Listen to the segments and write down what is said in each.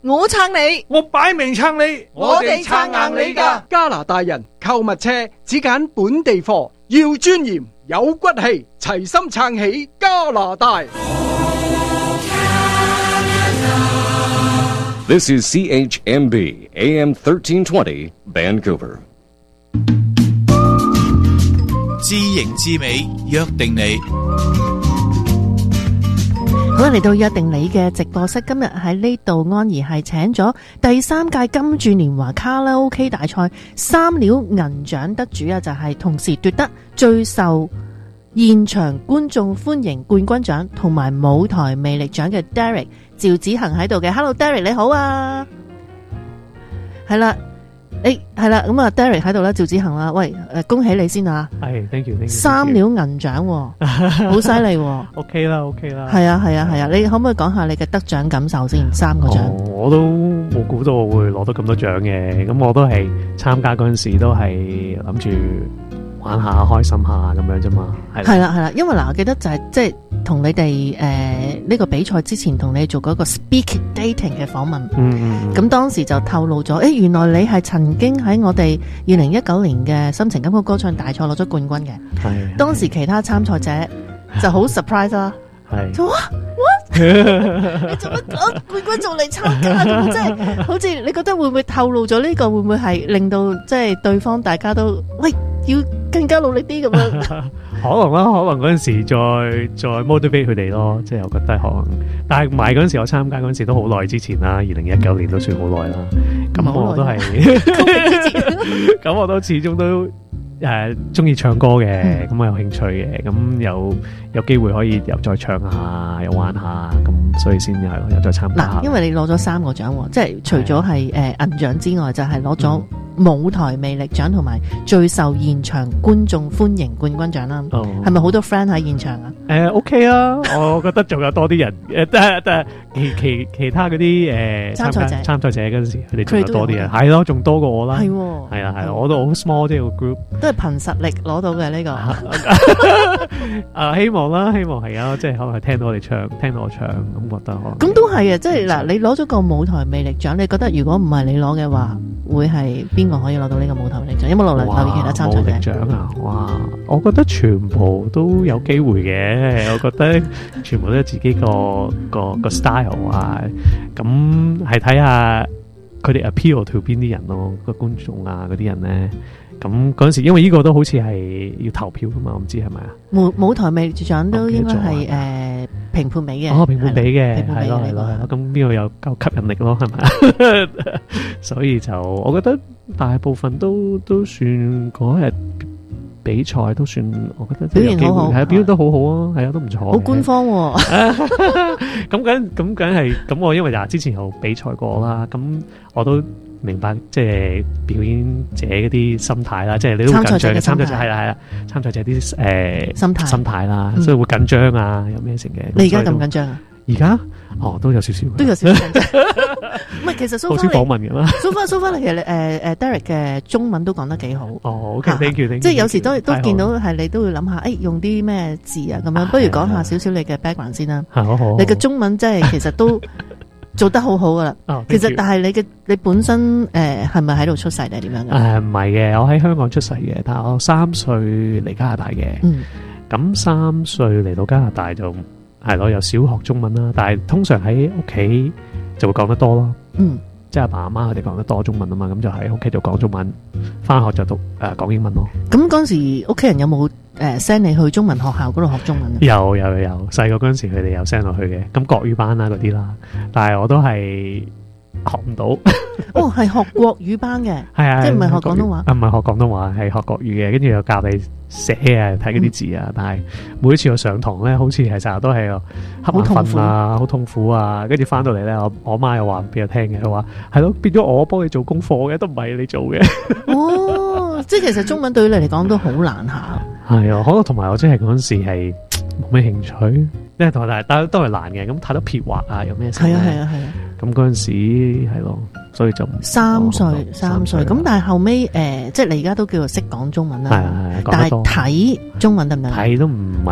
我撐你， 我擺明撐你， 我哋撐硬你㗎。 加拿大人購物車只揀本地貨，要尊嚴有骨氣，齊心撐起加拿大。 This is CHMB AM 1320 Vancouver。 知型知美，約定你。 好啦，嚟到約定你嘅直播室，今日喺呢度安怡係請咗第3屆金鑽年華卡拉 OK 大賽3料銀獎得主啊，就係同時奪得最受現場觀眾歡迎冠軍獎同埋舞台魅力獎嘅 Derek 趙子恒喺度嘅。 Hello Derek 你好啊。係啦，係啦，咁啊 Derek 喺度啦，趙子恒啦，喂，恭喜你先啊。 係 thank you 3料銀獎好犀利喎。 OK 啦 OK 啦。 係啊，你可唔可以講下你嘅得獎感受先？3個獎。 我都冇估到我會攞到咁多獎嘅，咁我都係參加嗰陣時都係諗住玩下開心下咁樣啫嘛。 係啦，因為嗱，我記得就係即係同你哋呢個比賽之前同你做嗰個 speak dating 嘅訪問。咁當時就透露咗，原來你係曾經喺我哋2019年嘅心情金曲歌唱大賽攞咗冠軍嘅。係。當時其他參賽者就好 surprise 啦。係。就哇！你做乜冠軍仲嚟參加？咁即係好似你覺得會唔會透露咗呢個？會唔會係令到即係對方大家都喂要更加努力啲咁樣？ 可能啦，可能嗰陣時再 motivate 佢哋咯，即係我覺得可能。但係唔係嗰陣時我參加嗰陣時都好耐之前啦，2019年都算好耐啦。咁我都係，咁我都始終都中意唱歌嘅，咁我有興趣嘅，咁有機會可以又再唱下，又玩下，咁所以先係又再參加。 嗱，因為你攞咗3個獎，即係除咗係銀獎之外，就係攞咗舞台魅力獎同埋最受現場觀眾歡迎冠軍獎啦。係咪好多 friend 喺現場啊 ？OK 啊，我覺得仲有多啲人其他嗰啲參賽者嗰陣時，佢哋仲有多啲人，係咯，仲多過我啦。係啊，我都好 small 即係個 group， 都係憑實力攞到嘅呢個。 希望啦，希望係啊，即係可能係聽到我唱，咁覺得可能。 咁都係啊，即係嗱，你攞咗個舞台魅力獎，你覺得如果唔係你攞嘅話，會係邊個可以攞到呢個舞台魅力獎？有冇留意其他參賽者？ 舞力獎啊，哇！我覺得全部都有機會嘅，我覺得全部都係自己個 style 啊，咁係睇下佢哋 appeal to 邊啲人咯，個觀眾啊嗰啲人咧。咁嗰陣時，因為呢個都好似係要投票噶嘛，我唔知係咪啊？舞台魅力獎都應該係評判俾嘅。評判俾嘅，係咯。咁邊個有夠吸引力咯？係咪？所以就我覺得大部分都算嗰日比賽都算，我覺得表現好好，係表現得好好啊，係啊，都唔錯。好官方喎。咁梗係咁，我因為之前有比賽過啦，咁我都明白即係表演者嗰啲心態啦，即係你都會緊張嘅參賽者係啦，參賽者啲心態啦，所以會緊張啊，有咩成嘅。你而家咁緊張啊？而家都有少少緊張。唔係，其實好少訪問嘅啦。蘇翻嚟，其實Derek 嘅中文都講得幾好。OK，thank you。即係有時都見到係你都會諗下，用啲咩字啊咁樣。不如講下少少你嘅 background 先啦。好。你嘅中文即係其實都做得好好噶啦。其實但係你本身係咪喺度出世定係點樣噶？唔係嘅，我喺香港出世嘅，但係我3歲嚟加拿大嘅。咁3歲嚟到加拿大就係咯，有小學中文啦，但係通常喺屋企就會講得多咯。即係阿爸阿媽佢哋講得多中文啊嘛，咁就喺屋企就講中文，翻學就讀講英文咯。咁嗰陣時屋企人有冇send 你去中文學校嗰度學中文？有，細個嗰陣時佢哋有 send 落去嘅，咁國語班啊嗰啲啦，但係我都係學唔到。係學國語班嘅，係啊，即係唔係學廣東話？唔係學廣東話，係學國語嘅，跟住又教你寫啊，睇嗰啲字啊。但係每一次我上堂咧，好似係成日都係瞌眼瞓啊，好痛苦啊。跟住翻到嚟咧，我媽又話俾我聽嘅，佢話係咯，變咗我幫你做功課嘅，都唔係你做嘅。即係其實中文對你嚟講都好難下。係啊，可能同埋我真係嗰陣時係冇咩興趣，因為同埋但係都係難嘅，咁太多撇劃啊，有咩事？係啊。咁嗰陣時係咯，所以就3歲。咁但係後尾即係你而家都叫做識講中文啦。係，但係睇中文得唔得？睇都唔係好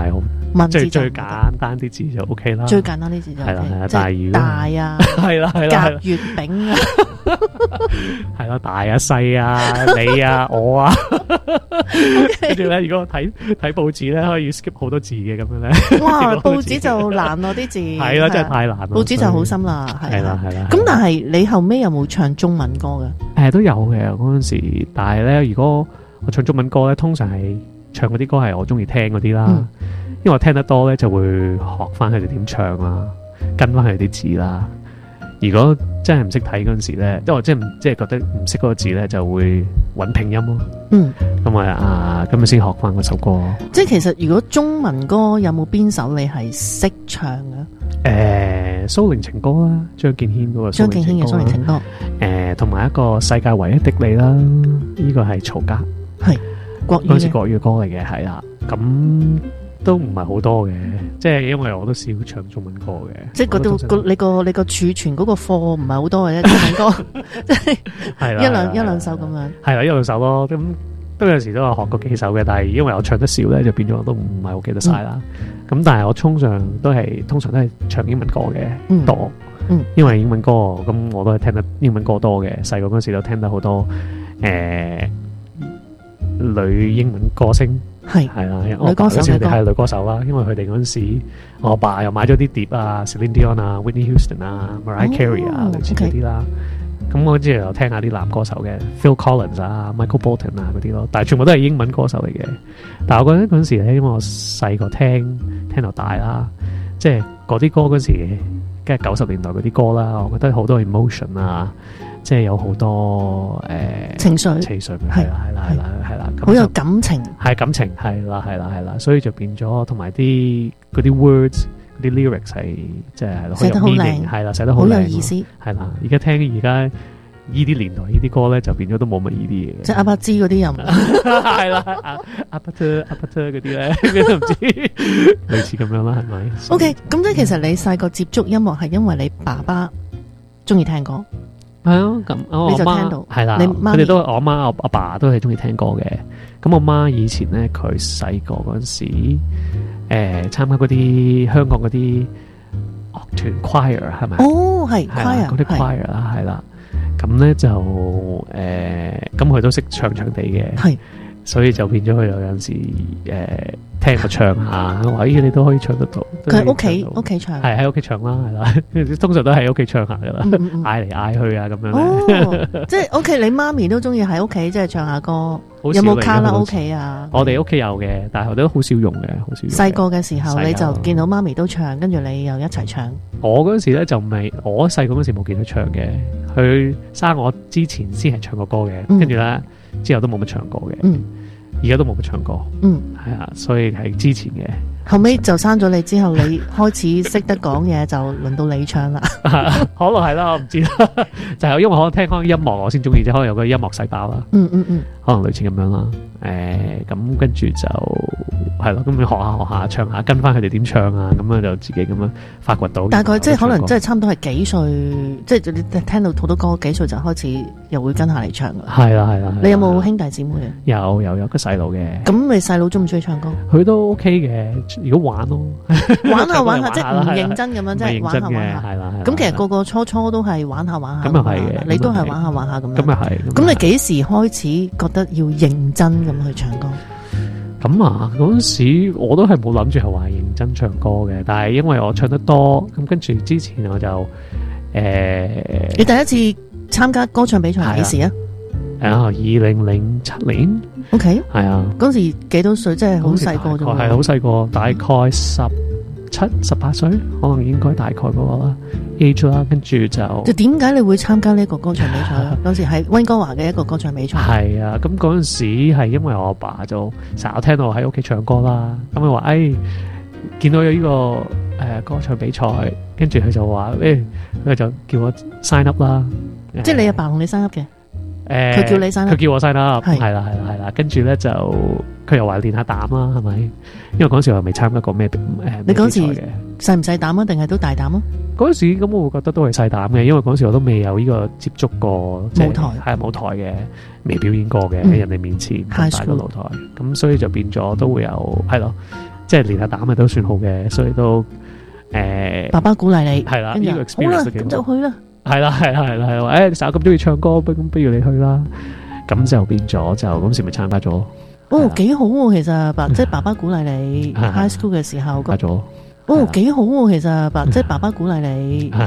文字就最簡單啲字就 OK 啦。 最簡單啲字就 OK， 係啦係啦， 即係大啊， 係啦係啦， 甲乙丙啊， 係啦，大啊細啊你啊我啊，跟住咧如果我睇報紙咧可以 skip 好多字嘅咁樣咧。 哇！報紙就難咯啲字， 係啦，真係太難啦。 報紙就好深啦， 係啦係啦。 咁但係你後尾有冇唱中文歌嘅？ 都有嘅嗰陣時，但係咧如果我唱中文歌咧，通常係唱嗰啲歌係我中意聽嗰啲啦，因為我聽得多咧就會學翻佢哋點唱啦，跟翻佢哋啲字啦。如果真係唔識睇嗰陣時咧，即係我即係覺得唔識嗰個字咧，就會揾拼音咯。咁先學翻嗰首歌。 即係其實如果中文歌有冇邊首你係識唱嘅？ 蘇寧情歌啦，張敬軒嗰個張敬軒嘅蘇寧情歌。 同埋一個世界唯一的你啦，呢個係曹格， 係國語嗰陣時國語歌嚟嘅，係啦。咁都唔係好多嘅，即係因為我都少唱中文歌嘅。即係嗰度你個儲存嗰個貨唔係好多嘅啫，中文歌即係一兩首咁樣。係啦， 一兩首咯。咁都有時都有學過幾首嘅，但係因為我唱得少咧，就變咗我都唔係好記得晒啦。咁但係我通常都係唱英文歌嘅多。因為英文歌咁我都係聽得英文歌多嘅，細個嗰時都聽得好多女英文歌星係啦，女歌手係女歌手啦，因為佢哋嗰陣時我阿爸又買咗啲碟啊 Celine Dion 啊 Whitney Houston 啊 Mariah Carey 啊類似嗰啲啦，咁我之後又聽下啲男歌手嘅 Phil Collins 啊 Michael Bolton 啊嗰啲咯，但係全部都係英文歌手嚟嘅。但係我覺得嗰陣時咧，因為我細個聽到大啦，即係嗰啲歌嗰時梗係90年代嗰啲歌啦，我覺得好多 emotion 啊，即係有好多情緒係啦， 好有感情， 係感情係啦，所以就變咗同埋啲嗰啲 words 嗰啲 lyrics 係即係寫得好靚，係啦，寫得好有意思， 係啦。而家呢啲年代呢啲歌咧就變咗都冇乜呢啲嘢， 即係阿伯茲嗰啲又唔係啦，阿伯特嗰啲咧都唔知類似咁樣啦，係咪 ？OK， 咁即係其實你細個接觸音樂係因為你爸爸中意聽歌， 係啊，咁你就聽到係啦，佢哋都我媽我阿爸都係中意聽歌嘅。咁我媽以前咧佢細個嗰陣時參加嗰啲香港嗰啲樂團 choir 係咪？ 哦，係 choir 嗰啲 choir 啦，係啦。咁咧就咁佢都識唱地嘅，係，所以就變咗佢有陣時聽我唱下，我話咦你都可以唱得到。 佢喺屋企唱， 係喺屋企唱啦，係啦，通常都喺屋企唱下噶啦，嗌嚟嗌去啊咁樣。 哦，即係 OK，你媽咪都中意喺屋企即係唱下歌，有冇卡拉 OK 啊？ 我哋屋企有嘅，但係我哋都好少用嘅，好少用。 細個嘅時候你就見到媽咪都唱，跟住你又一齊唱。 我嗰時咧就未，我細個嗰時冇見佢唱嘅，佢生我之前先係唱過歌嘅，跟住咧之後都冇乜唱過嘅，而家都冇乜唱歌，係啊，所以係之前嘅。 後尾就生咗你之後，你開始識得講嘢，就輪到你唱啦。 可能係啦，我唔知啦，就係因為可能聽開音樂我先中意啫，可能有個音樂細胞啦。可能類似咁樣啦。咁跟住就係咯，咁你學下唱下，跟翻佢哋點唱啊，咁樣就自己咁樣發掘到。大概即係可能即係差唔多係幾歲，即係你聽到好多歌，幾歲就開始又會跟下嚟唱噶。係啦。你有冇兄弟姊妹啊？有個細佬嘅。咁你細佬中唔中意唱歌？佢都 OK 嘅，如果玩咯，玩下，即係唔認真咁樣，即係玩下。係啦。咁其實個個初都係玩下。咁又係嘅，你都係玩下咁樣。咁又係。咁你幾時開始覺得要認真咁去唱歌？咁啊，嗰陣時我都係冇諗住係話認真唱歌嘅，但係因為我唱得多，咁跟住之前我就你第一次參加歌唱比賽係幾時啊？2007年。OK。係啊。嗰時幾多歲？即係好細個啫。係好細個，大概17、18歲，可能應該大概嗰個啦 age 啦，跟住就點解你會參加呢一個歌唱比賽咧？嗰時係溫哥華嘅一個歌唱比賽。係啊，咁嗰陣時係因為我阿爸就成日聽到我喺屋企唱歌啦，咁佢話見到有呢個歌唱比賽，跟住佢就話佢就叫我 sign up 啦。即係你阿爸同你 sign up 嘅？佢叫你 sign up，佢叫我 sign up，係啦，跟住咧就佢又話練下膽啦，係咪？因為嗰時我未參加過咩你嗰時細唔細膽啊？定係都大膽啊？嗰時咁我會覺得都係細膽嘅，因為嗰時我都未有呢個接觸過舞台，係舞台嘅，未表演過嘅喺人哋面前咁大個舞台，咁所以就變咗都會有係咯， 即係練下膽啊都算好嘅，所以都爸爸鼓勵你係啦， 跟住呢個好啦， experience 都幾好咁就去啦。 係啦，你成日咁中意唱歌，咁不如你去啦。咁就變咗就嗰時咪參加咗。 哦，幾好喎！其實即係爸爸鼓勵你 high school 嘅時候， 參加咗。 哦，幾好喎！其實即係爸爸鼓勵你